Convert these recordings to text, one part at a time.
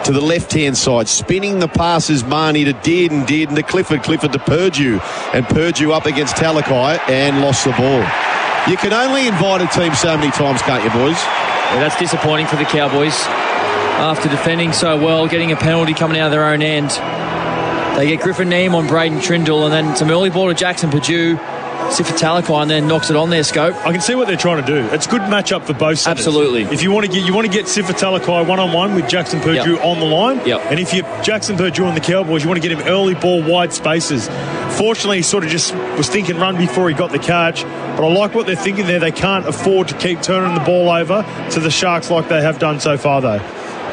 to the left-hand side, spinning the passes, Marnie to Dearden to Clifford to Purdue, and Purdue up against Talakai and lost the ball. You can only invite a team so many times, can't you, boys? Yeah, that's disappointing for the Cowboys. After defending so well, getting a penalty coming out of their own end, they get Griffin Neame on Braden Trindle, and then some early ball to Jackson Purdue, Sifa Talakai, and then knocks it on their scope. I can see what they're trying to do. It's a good matchup for both centers. Absolutely. If you want to get Sifa Talakai one-on-one with Jackson Purdue on the line, and if you're Jackson Purdue on the Cowboys, you want to get him early ball, wide spaces. Fortunately, he sort of just was thinking run before he got the catch, but I like what they're thinking there. They can't afford to keep turning the ball over to the Sharks like they have done so far, though.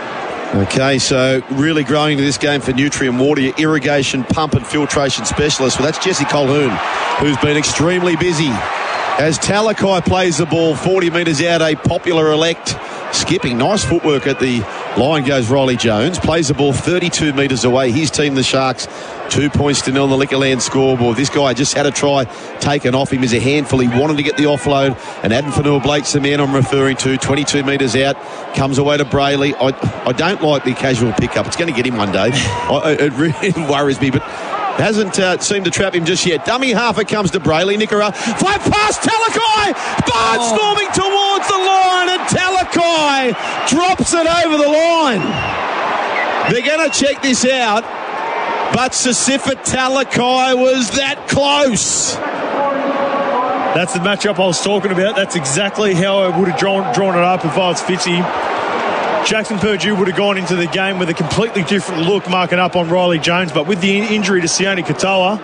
Okay, so really growing into this game for Nutrien Water, your irrigation, pump and filtration specialist. Well, that's Jesse Colhoun, who's been extremely busy. As Talakai plays the ball 40 metres out, a popular elect skipping. Nice footwork at the line goes Riley Jones. Plays the ball 32 metres away. His team, the Sharks, 2 points to nil on the Liquorland scoreboard. This guy just had a try taken off him as a handful. He wanted to get the offload. And Adam Fanua-Blake's the man I'm referring to. 22 metres out. Comes away to Brayley. I don't like the casual pickup. It's going to get him one day. It really worries me, but hasn't seemed to trap him just yet. Dummy half, it comes to Brayley. Nickera, flat pass, Talakai! Barnstorming towards the line, and Talakai drops it over the line. They're going to check this out, but Sifa Talakai was that close. That's the matchup I was talking about. That's exactly how I would have drawn it up if I was Fitzy. Jackson Purdue would have gone into the game with a completely different look, marking up on Riley Jones, but with the injury to Sione Katoa,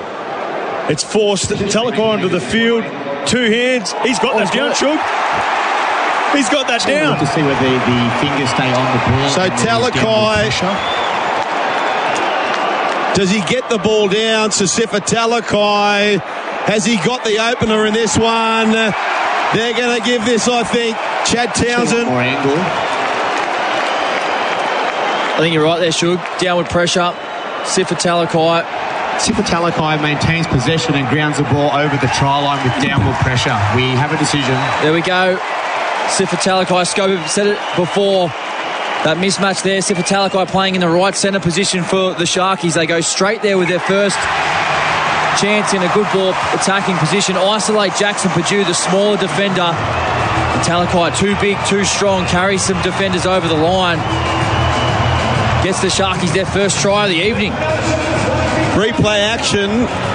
it's forced Talakai onto the field. Two hands. He's got that down, Shug. He's got that down. To see where the fingers stay on the ball. So Talakai, does he get the ball down? Sifa Talakai, has he got the opener in this one? They're going to give this, I think, Chad Townsend. More angle. I think you're right there, Shug. Downward pressure. Sifa Talakai. Sifa Talakai maintains possession and grounds the ball over the try line with downward pressure. We have a decision. There we go. Sifa Talakai, Scope said it before. That mismatch there. Sifa Talakai playing in the right centre position for the Sharkies. They go straight there with their first chance in a good ball attacking position. Isolate Jackson Purdue, the smaller defender. And Talakai, too big, too strong, carries some defenders over the line. Gets the Sharkies their first try of the evening. Replay action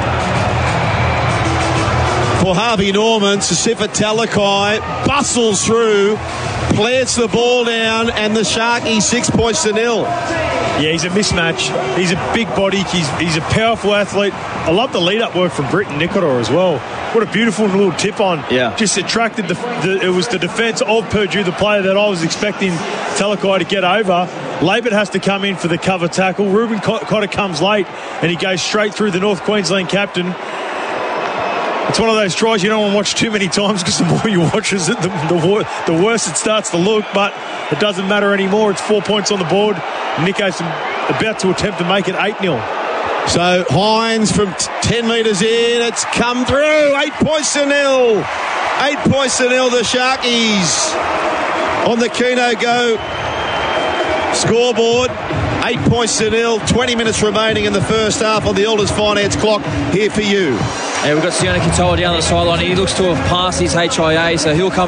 for Harvey Norman. Sifa Talakai bustles through, plants the ball down, and the Sharkies 6 points to nil. Yeah, he's a mismatch. He's a big body. He's a powerful athlete. I love the lead-up work from Britton Nikodor as well. What a beautiful little tip on. Yeah. Just attracted it was the defence of Purdue, the player that I was expecting Talakai to get over. Labert has to come in for the cover tackle. Ruben Cotter comes late, and he goes straight through the North Queensland captain. It's one of those tries you don't want to watch too many times, because the more you watch it, the worse it starts to look, but it doesn't matter anymore. It's 4 points on the board. Nico's about to attempt to make it 8-0. So Hines from 10 metres in, it's come through. 8 points to nil. 8 points to nil, the Sharkies on the Keno Go scoreboard. 8 points to nil. 20 minutes remaining in the first half on the Elders Finance clock. Here for you. Yeah, we've got Sione Katoa down the sideline. He looks to have passed his HIA, so he'll come